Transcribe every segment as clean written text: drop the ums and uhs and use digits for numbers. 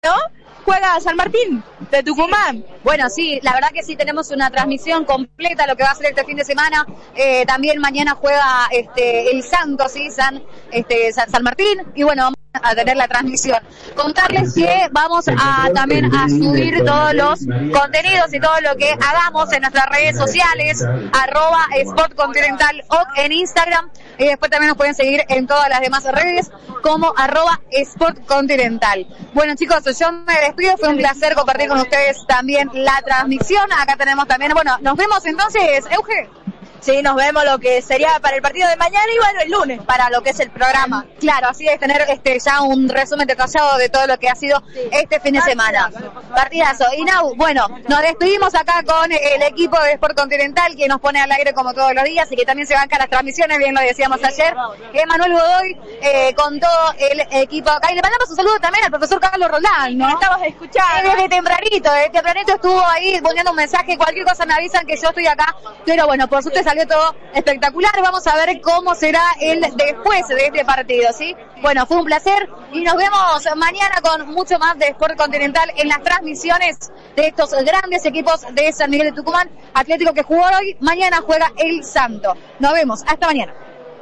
¿No? Juega San Martín de Tucumán. Bueno, sí, la verdad que sí tenemos una transmisión completa lo que va a ser este fin de semana. También mañana juega el Santo, sí, San Martín, y bueno, vamos a tener la transmisión. Contarles que vamos a también a subir todos los contenidos y todo lo que hagamos en nuestras redes sociales, @sportcontinental en Instagram, y después también nos pueden seguir en todas las demás redes como @sportcontinental. Bueno, chicos, yo me despido, fue un placer compartir con ustedes también la transmisión. Acá tenemos también, bueno, nos vemos entonces, Euge. Sí, nos vemos lo que sería para el partido de mañana y bueno, el lunes para lo que es el programa. Claro, así es, tener ya un resumen detallado de todo lo que ha sido este fin de semana. Partidazo. Y Nau, bueno, nos despedimos acá con el equipo de Sport Continental que nos pone al aire como todos los días y que también se banca las transmisiones, bien lo decíamos ayer. Manuel Godoy con todo el equipo acá. Y le mandamos un saludo también al profesor Carlos Roldán, ¿no? Estamos escuchando. Desde tempranito estuvo ahí poniendo un mensaje, cualquier cosa me avisan que yo estoy acá. Pero bueno, por suerte salió todo espectacular. Vamos a ver cómo será el después de este partido, ¿sí? Bueno, fue un placer y nos vemos mañana con mucho más de Sport Continental en las transmisiones de estos grandes equipos de San Miguel de Tucumán. Atlético que jugó hoy, mañana juega el Santo. Nos vemos, hasta mañana.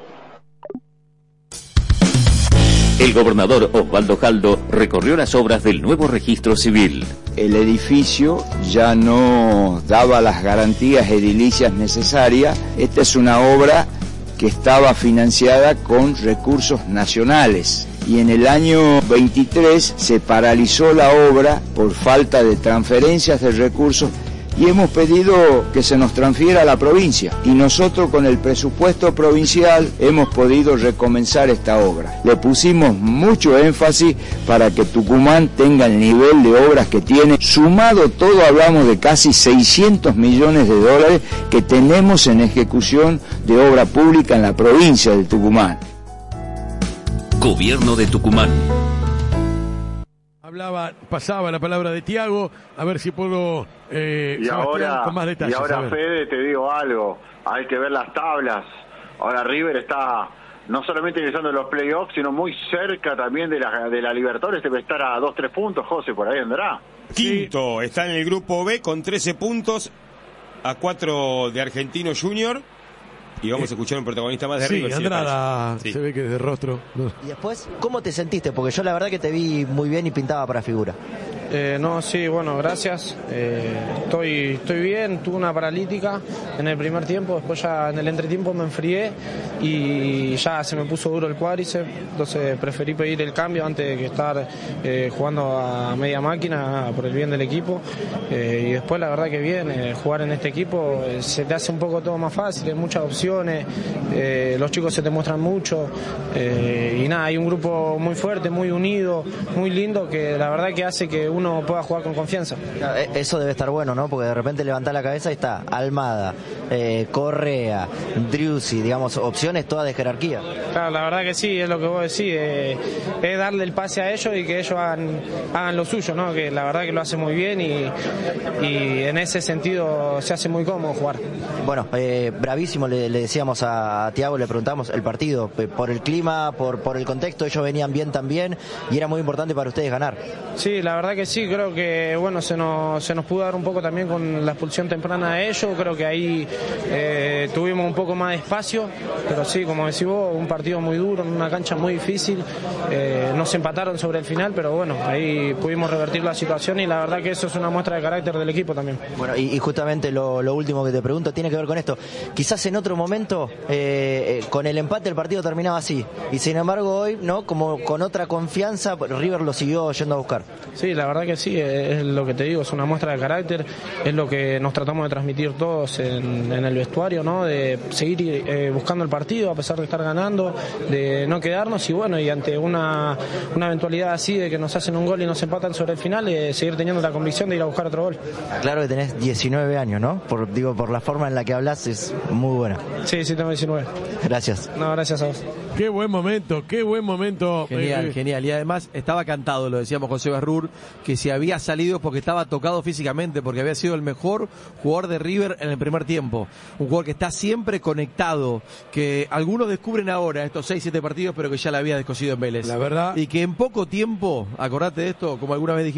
El gobernador Osvaldo Jaldo recorrió las obras del nuevo registro civil. El edificio ya no daba las garantías edilicias necesarias. Esta es una obra que estaba financiada con recursos nacionales. Y en el año 23 se paralizó la obra por falta de transferencias de recursos y hemos pedido que se nos transfiera a la provincia. Y nosotros con el presupuesto provincial hemos podido recomenzar esta obra. Le pusimos mucho énfasis para que Tucumán tenga el nivel de obras que tiene. Sumado todo hablamos de casi 600 millones de dólares que tenemos en ejecución de obra pública en la provincia de Tucumán. Gobierno de Tucumán. Pasaba la palabra de Tiago, a ver si puedo con más detalles. Y ahora, Fede, te digo algo, hay que ver las tablas. Ahora River está no solamente ingresando en los playoffs, sino muy cerca también de la Libertadores, debe estar a 2-3 puntos, José, por ahí andará. Quinto, está en el grupo B con 13 puntos, a 4 de Argentino Junior. Y vamos a escuchar un protagonista más de River. Sí, Andrada, se ve que de rostro. No. Y después, ¿cómo te sentiste? Porque yo la verdad que te vi muy bien y pintaba para figura. Sí, bueno, gracias. Estoy bien, tuve una paralítica en el primer tiempo, después ya en el entretiempo me enfrié y ya se me puso duro el cuádriceps, entonces preferí pedir el cambio antes de que estar jugando a media máquina por el bien del equipo. Y después la verdad que bien, jugar en este equipo se te hace un poco todo más fácil, hay muchas opciones, los chicos se te muestran mucho y nada, hay un grupo muy fuerte, muy unido, muy lindo, que la verdad que hace que uno pueda jugar con confianza. Eso debe estar bueno, ¿no? Porque de repente levantás la cabeza y está Almada, Correa, Driussi, digamos, opciones todas de jerarquía. Claro, la verdad que sí, es lo que vos decís, es darle el pase a ellos y que ellos hagan lo suyo, ¿no? Que la verdad que lo hacen muy bien y en ese sentido se hace muy cómodo jugar. Bueno, bravísimo, le decíamos a Tiago, le preguntamos el partido, por el clima, por el contexto, ellos venían bien también y era muy importante para ustedes ganar. Sí, la verdad que sí, creo que bueno, se nos pudo dar un poco también con la expulsión temprana de ellos, creo que ahí tuvimos un poco más de espacio, pero sí, como decís vos, un partido muy duro, en una cancha muy difícil, nos empataron sobre el final, pero bueno, ahí pudimos revertir la situación y la verdad que eso es una muestra de carácter del equipo también. Bueno, y justamente lo último que te pregunto tiene que ver con esto, quizás en otro momento con el empate el partido terminaba así, y sin embargo hoy, ¿no? Como con otra confianza, River lo siguió yendo a buscar. Sí, la verdad que sí, es lo que te digo, es una muestra de carácter, es lo que nos tratamos de transmitir todos en el vestuario, ¿no? De seguir buscando el partido a pesar de estar ganando, de no quedarnos y bueno, y ante una eventualidad así de que nos hacen un gol y nos empatan sobre el final, seguir teniendo la convicción de ir a buscar otro gol. Claro que tenés 19 años, ¿no? Por la forma en la que hablas es muy buena. Sí, tengo 19. Gracias. No, gracias a vos. Qué buen momento. Genial. Y además estaba cantado, lo decíamos José Barrur, que si había salido porque estaba tocado físicamente, porque había sido el mejor jugador de River en el primer tiempo. Un jugador que está siempre conectado, que algunos descubren ahora estos 6-7 partidos, pero que ya la había descosido en Vélez. La verdad. Y que en poco tiempo, acordate de esto, como alguna vez dijiste,